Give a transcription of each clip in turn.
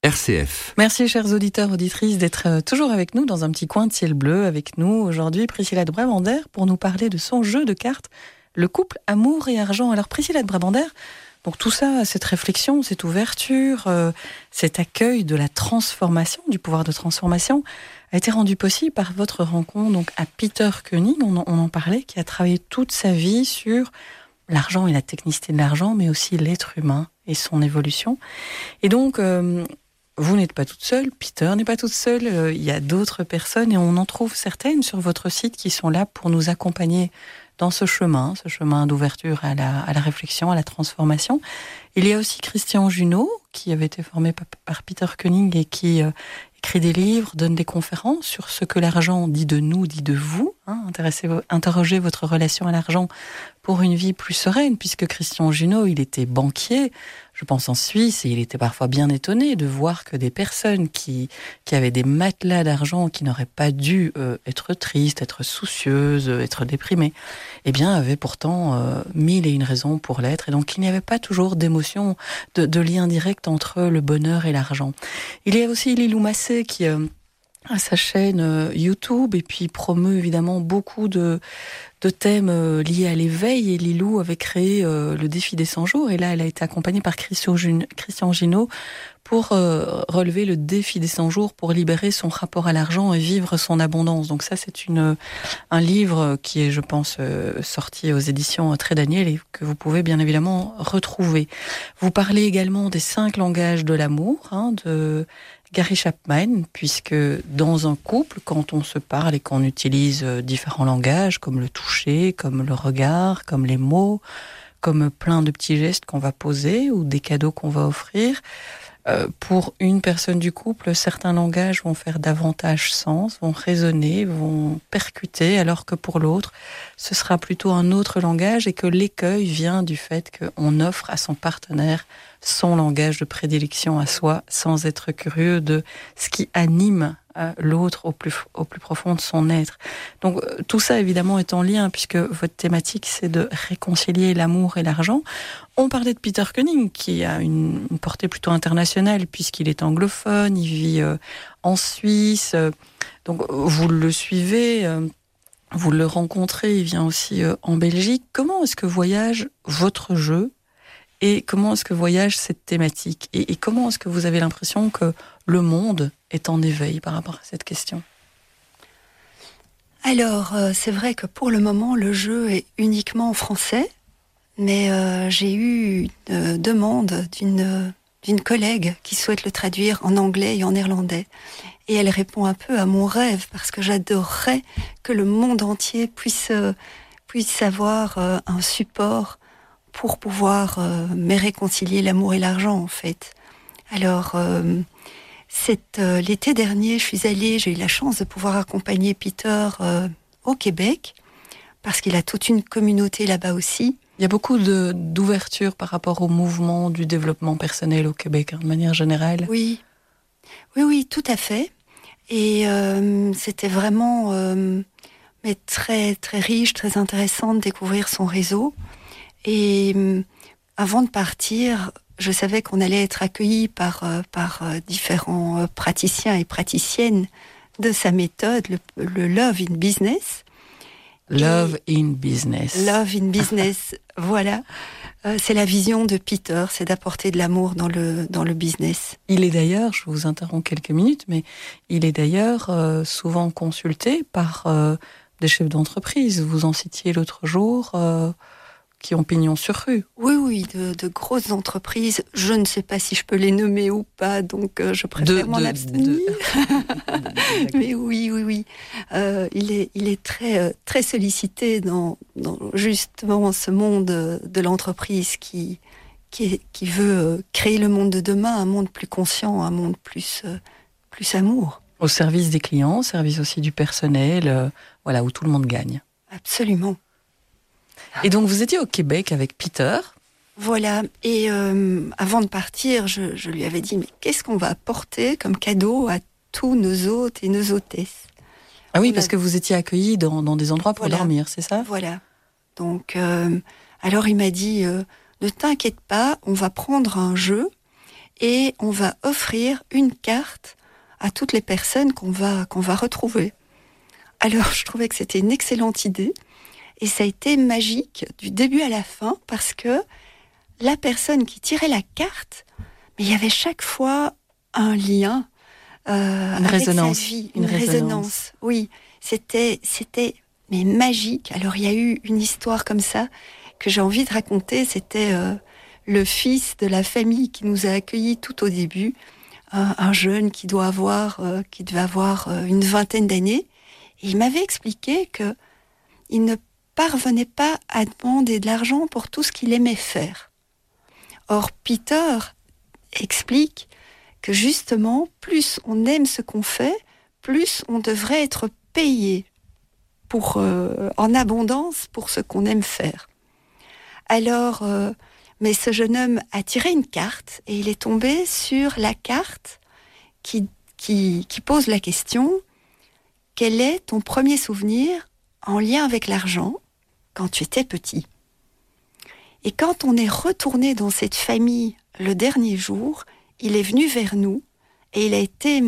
RCF. Merci chers auditeurs, auditrices d'être toujours avec nous dans un petit coin de ciel bleu. Avec nous aujourd'hui Priscilla de Brabander pour nous parler de son jeu de cartes, le couple amour et argent. Alors Priscilla de Brabander, donc tout ça, cette réflexion, cette ouverture, cet accueil de la transformation, du pouvoir de transformation, a été rendu possible par votre rencontre donc à Peter Koenig, on en parlait, qui a travaillé toute sa vie sur l'argent et la technicité de l'argent, mais aussi l'être humain et son évolution. Et donc, vous n'êtes pas toute seule, Peter n'est pas toute seule, il y a d'autres personnes et on en trouve certaines sur votre site qui sont là pour nous accompagner dans ce chemin d'ouverture à la réflexion, à la transformation. Il y a aussi Christian Junot, qui avait été formé par Peter Koenig et qui écrit des livres, donne des conférences sur ce que l'argent dit de nous, dit de vous. Interrogez votre relation à l'argent pour une vie plus sereine, puisque Christian Junot, il était banquier, je pense en Suisse, et il était parfois bien étonné de voir que des personnes qui avaient des matelas d'argent, qui n'auraient pas dû être tristes, être soucieuses, être déprimées, eh bien, avaient pourtant 1001 raisons pour l'être, et donc il n'y avait pas toujours d'émotion, de lien direct entre le bonheur et l'argent. Il y a aussi Lilou Massé qui a sa chaîne YouTube et puis promeut évidemment beaucoup de thèmes liés à l'éveil, et Lilou avait créé le défi des 100 jours, et là elle a été accompagnée par Christian Junot pour relever le défi des 100 jours pour libérer son rapport à l'argent et vivre son abondance. Donc ça c'est un livre qui est, je pense, sorti aux éditions Très Daniel et que vous pouvez bien évidemment retrouver. Vous parlez également des 5 langages de l'amour, de Gary Chapman, puisque dans un couple, quand on se parle et qu'on utilise différents langages, comme le toucher, comme le regard, comme les mots, comme plein de petits gestes qu'on va poser ou des cadeaux qu'on va offrir, pour une personne du couple, certains langages vont faire davantage sens, vont résonner, vont percuter, alors que pour l'autre, ce sera plutôt un autre langage, et que l'écueil vient du fait qu'on offre à son partenaire son langage de prédilection à soi, sans être curieux de ce qui anime l'autre au plus profond de son être. Donc tout ça évidemment est en lien, puisque votre thématique c'est de réconcilier l'amour et l'argent. On parlait de Peter Koenig qui a une portée plutôt internationale puisqu'il est anglophone, il vit en Suisse, donc vous le suivez, vous le rencontrez, il vient aussi en Belgique. Comment est-ce que voyage votre jeu et comment est-ce que voyage cette thématique, et comment est-ce que vous avez l'impression que le monde est en éveil par rapport à cette question? Alors, c'est vrai que pour le moment, le jeu est uniquement en français, mais j'ai eu une demande d'une collègue qui souhaite le traduire en anglais et en néerlandais. Et elle répond un peu à mon rêve, parce que j'adorerais que le monde entier puisse avoir un support pour pouvoir me réconcilier l'amour et l'argent, en fait. Alors, l'été dernier, j'ai eu la chance de pouvoir accompagner Peter au Québec, parce qu'il a toute une communauté là-bas aussi. Il y a beaucoup d'ouverture par rapport au mouvement du développement personnel au Québec, de manière générale. Oui, tout à fait. Et c'était vraiment mais très, très riche, très intéressant de découvrir son réseau. Et avant de partir, je savais qu'on allait être accueillis par différents praticiens et praticiennes de sa méthode, le Love in Business. Love in Business. Love in Business, voilà. C'est la vision de Peter, c'est d'apporter de l'amour dans le business. Il est d'ailleurs, je vous interromps quelques minutes, mais il est d'ailleurs souvent consulté par des chefs d'entreprise. Vous en citiez l'autre jour, qui ont pignon sur rue. Oui, de grosses entreprises. Je ne sais pas si je peux les nommer ou pas, donc je préfère m'en abstenir. Mais oui. Il est très, très sollicité dans justement ce monde de l'entreprise qui veut créer le monde de demain, un monde plus conscient, un monde plus amour. Au service des clients, au service aussi du personnel, voilà, où tout le monde gagne. Absolument. Et donc vous étiez au Québec avec Peter. Voilà, et avant de partir, je lui avais dit, mais qu'est-ce qu'on va apporter comme cadeau à tous nos hôtes et nos hôtesses? Ah oui, parce que vous étiez accueillis dans des endroits pour dormir, c'est ça? Voilà. Donc, alors il m'a dit, ne t'inquiète pas, on va prendre un jeu et on va offrir une carte à toutes les personnes qu'on va retrouver. Alors, je trouvais que c'était une excellente idée, et ça a été magique du début à la fin, parce que la personne qui tirait la carte, mais il y avait chaque fois un lien une avec résonance. sa vie, une résonance. Oui, c'était mais magique. Alors, il y a eu une histoire comme ça que j'ai envie de raconter. C'était le fils de la famille qui nous a accueillis tout au début, un jeune qui devait avoir une vingtaine d'années. Et il m'avait expliqué que il ne parvenait pas à demander de l'argent pour tout ce qu'il aimait faire. Or, Peter explique que justement, plus on aime ce qu'on fait, plus on devrait être payé en abondance pour ce qu'on aime faire. Alors, mais ce jeune homme a tiré une carte et il est tombé sur la carte qui pose la question: quel est ton premier souvenir en lien avec l'argent quand tu étais petit? Et quand on est retourné dans cette famille le dernier jour, il est venu vers nous et il a été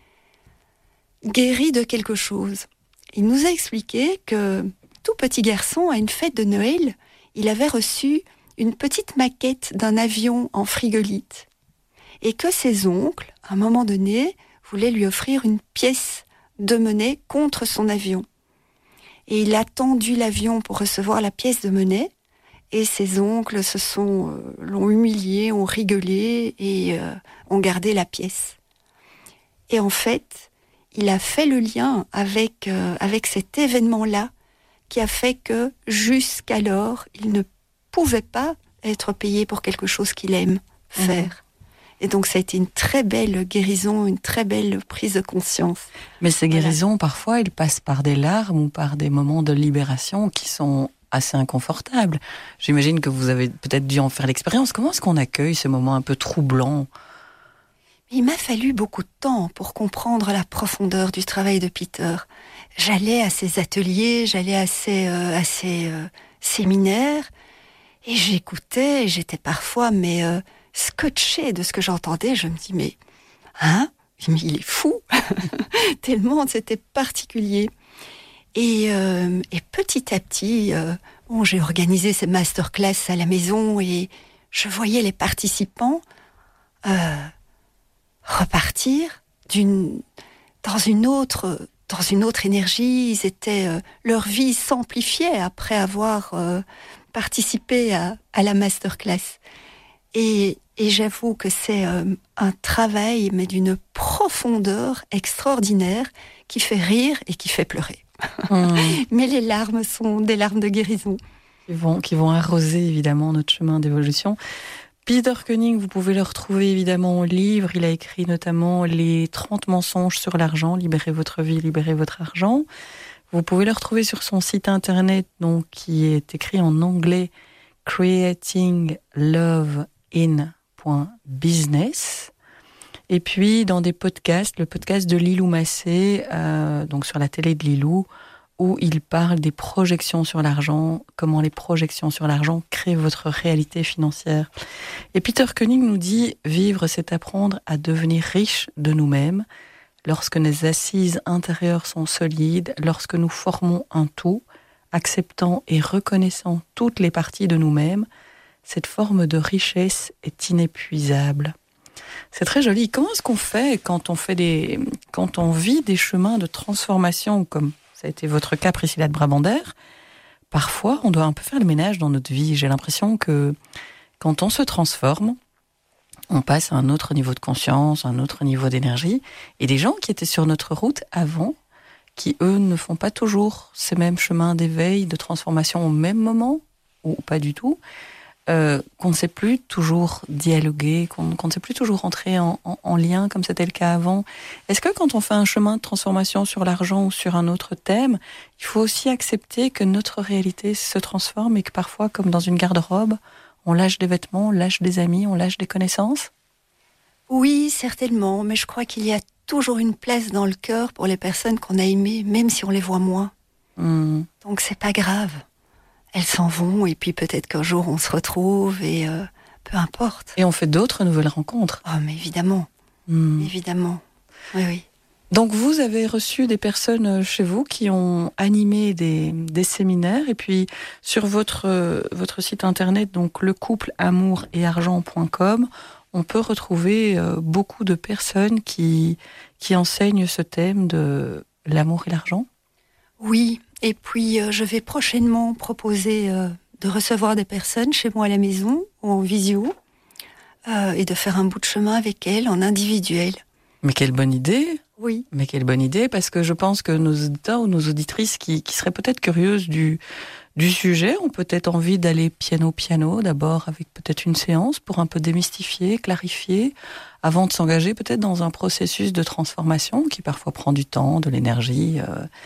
guéri de quelque chose. Il nous a expliqué que tout petit garçon, à une fête de Noël, il avait reçu une petite maquette d'un avion en frigolite et que ses oncles, à un moment donné, voulaient lui offrir une pièce de monnaie contre son avion. Et il a tendu l'avion pour recevoir la pièce de monnaie, et ses oncles l'ont humilié, ont rigolé et ont gardé la pièce. Et en fait, il a fait le lien avec cet événement-là qui a fait que jusqu'alors, il ne pouvait pas être payé pour quelque chose qu'il aime faire. Et donc ça a été une très belle guérison, une très belle prise de conscience. Mais ces guérisons, parfois, elles passent par des larmes ou par des moments de libération qui sont assez inconfortables. J'imagine que vous avez peut-être dû en faire l'expérience. Comment est-ce qu'on accueille ces moments un peu troublants ? Il m'a fallu beaucoup de temps pour comprendre la profondeur du travail de Peter. J'allais à ses ateliers, j'allais à ses séminaires, et j'écoutais, et j'étais parfois scotchée de ce que j'entendais. Je me dis, mais il est fou tellement c'était particulier. Et petit à petit, j'ai organisé ces masterclass à la maison et je voyais les participants repartir dans une autre énergie. Leur vie s'amplifiait après avoir participé à la masterclass. Et j'avoue que c'est un travail, mais d'une profondeur extraordinaire, qui fait rire et qui fait pleurer. Mais les larmes sont des larmes de guérison. Qui vont arroser évidemment notre chemin d'évolution. Peter Koenig, vous pouvez le retrouver évidemment au livre. Il a écrit notamment les 30 mensonges sur l'argent, Libérez votre vie, libérez votre argent. Vous pouvez le retrouver sur son site internet, donc, qui est écrit en anglais, creatingloveinbusiness. Et puis dans des podcasts, le podcast de Lilou Massé, donc sur la télé de Lilou, où il parle des projections sur l'argent, comment les projections sur l'argent créent votre réalité financière. Et Peter Koenig nous dit « Vivre, c'est apprendre à devenir riche de nous-mêmes. Lorsque nos assises intérieures sont solides, lorsque nous formons un tout, acceptant et reconnaissant toutes les parties de nous-mêmes, cette forme de richesse est inépuisable. » C'est très joli. Comment est-ce qu'on fait quand on vit des chemins de transformation, comme ça a été votre cas, Priscilla de Brabander? Parfois, on doit un peu faire le ménage dans notre vie. J'ai l'impression que quand on se transforme, on passe à un autre niveau de conscience, un autre niveau d'énergie. Et des gens qui étaient sur notre route avant, qui eux ne font pas toujours ces mêmes chemins d'éveil, de transformation au même moment, ou pas du tout, qu'on ne sait plus toujours dialoguer, qu'on ne sait plus toujours entrer en lien comme c'était le cas avant. Est-ce que quand on fait un chemin de transformation sur l'argent ou sur un autre thème, il faut aussi accepter que notre réalité se transforme et que parfois, comme dans une garde-robe, on lâche des vêtements, on lâche des amis, on lâche des connaissances? Oui, certainement, mais je crois qu'il y a toujours une place dans le cœur pour les personnes qu'on a aimées, même si on les voit moins. Donc c'est pas grave. Elles s'en vont et puis peut-être qu'un jour on se retrouve et peu importe. Et on fait d'autres nouvelles rencontres. Oh, mais évidemment, évidemment, oui. Donc vous avez reçu des personnes chez vous qui ont animé des séminaires, et puis sur votre site internet, donc lecoupleamouretargent.com, on peut retrouver beaucoup de personnes qui enseignent ce thème de l'amour et l'argent. Oui, et puis je vais prochainement proposer de recevoir des personnes chez moi à la maison ou en visio et de faire un bout de chemin avec elles en individuel. Mais quelle bonne idée! Oui. Mais quelle bonne idée, parce que je pense que nos auditeurs ou nos auditrices qui seraient peut-être curieuses du sujet ont peut-être envie d'aller piano d'abord avec peut-être une séance pour un peu démystifier, clarifier, avant de s'engager peut-être dans un processus de transformation qui parfois prend du temps, de l'énergie.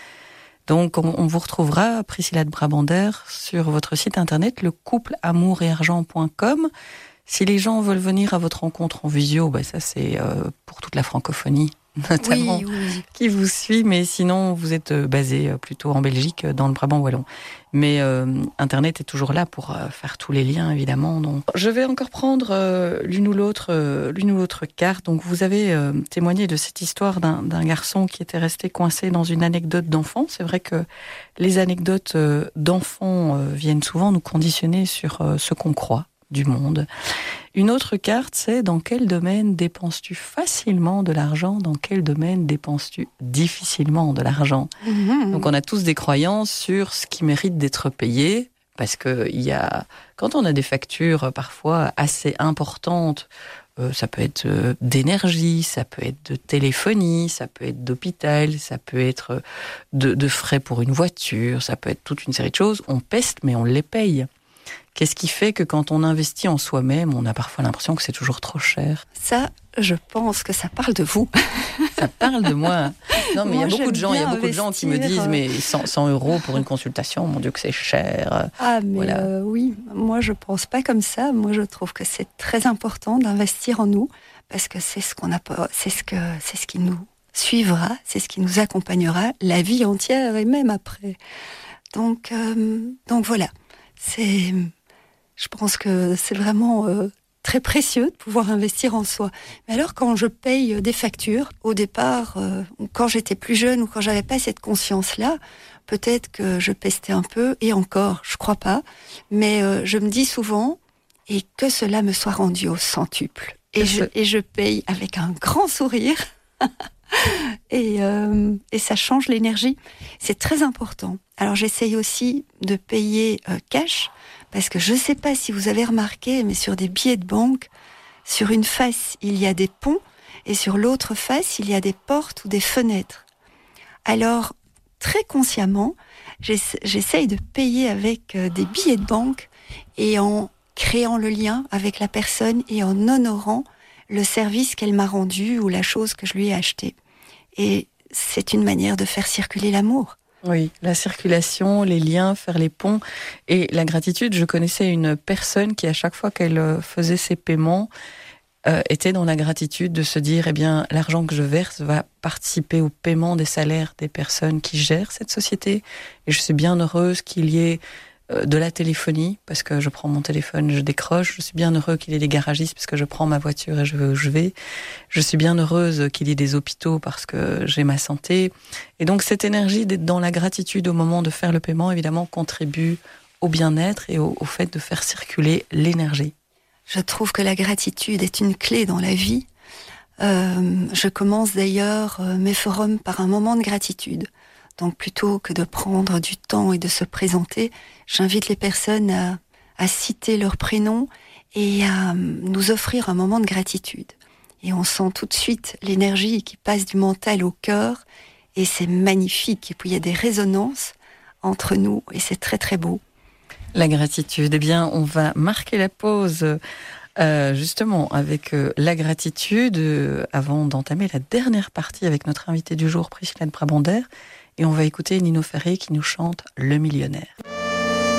Donc on vous retrouvera, Priscilla de Brabander, sur votre site internet, lecoupleamouretargent.com. Si les gens veulent venir à votre rencontre en visio, ça c'est pour toute la francophonie notamment, oui. qui vous suit, mais sinon vous êtes basé plutôt en Belgique, dans le Brabant wallon. Mais Internet est toujours là pour faire tous les liens, évidemment. Donc, je vais encore prendre l'une ou l'autre carte. Donc, vous avez témoigné de cette histoire d'un garçon qui était resté coincé dans une anecdote d'enfant. C'est vrai que les anecdotes d'enfants viennent souvent nous conditionner sur ce qu'on croit du monde. Une autre carte, c'est dans quel domaine dépenses-tu facilement de l'argent, dans quel domaine dépenses-tu difficilement de l'argent. Donc on a tous des croyances sur ce qui mérite d'être payé, parce que quand on a des factures parfois assez importantes, ça peut être d'énergie, ça peut être de téléphonie, ça peut être d'hôpital, ça peut être de frais pour une voiture, ça peut être toute une série de choses. On peste, mais on les paye. Qu'est-ce qui fait que quand on investit en soi-même, on a parfois l'impression que c'est toujours trop cher? Ça, je pense que ça parle de vous. Ça parle de moi. Non, mais Moi, il y a beaucoup de gens qui me disent, mais 100 euros pour une consultation, mon Dieu que c'est cher. Ah, mais voilà. Oui, moi je pense pas comme ça. Moi je trouve que c'est très important d'investir en nous, parce que c'est ce qui nous suivra, c'est ce qui nous accompagnera la vie entière et même après. Donc voilà. Je pense que c'est vraiment très précieux de pouvoir investir en soi. Mais alors, quand je paye des factures, au départ, quand j'étais plus jeune ou quand j'avais pas cette conscience-là, peut-être que je pestais un peu, et encore, je crois pas. Mais je me dis souvent, et que cela me soit rendu au centuple. Et je paye avec un grand sourire. Et ça change l'énergie. C'est très important. Alors j'essaye aussi de payer cash, parce que je ne sais pas si vous avez remarqué, mais sur des billets de banque, sur une face il y a des ponts et sur l'autre face il y a des portes ou des fenêtres. Alors très consciemment, j'essaye de payer avec des billets de banque, et en créant le lien avec la personne et en honorant le service qu'elle m'a rendu ou la chose que je lui ai achetée. Et c'est une manière de faire circuler l'amour. Oui, la circulation, les liens, faire les ponts et la gratitude. Je connaissais une personne qui, à chaque fois qu'elle faisait ses paiements, était dans la gratitude de se dire, l'argent que je verse va participer au paiement des salaires des personnes qui gèrent cette société. Et je suis bien heureuse qu'il y ait de la téléphonie, parce que je prends mon téléphone, je décroche. Je suis bien heureux qu'il y ait des garagistes, parce que je prends ma voiture et je vais où je vais. Je suis bien heureuse qu'il y ait des hôpitaux, parce que j'ai ma santé. Et donc cette énergie d'être dans la gratitude au moment de faire le paiement, évidemment, contribue au bien-être et au fait de faire circuler l'énergie. Je trouve que la gratitude est une clé dans la vie. Je commence d'ailleurs mes forums par un moment de gratitude. Donc plutôt que de prendre du temps et de se présenter, j'invite les personnes à citer leur prénom et à nous offrir un moment de gratitude. Et on sent tout de suite l'énergie qui passe du mental au cœur, et c'est magnifique. Et puis il y a des résonances entre nous, et c'est très très beau. La gratitude, on va marquer la pause justement avec la gratitude avant d'entamer la dernière partie avec notre invité du jour, Priscilla de Brabander. Et on va écouter Nino Ferrer qui nous chante Le Millionnaire.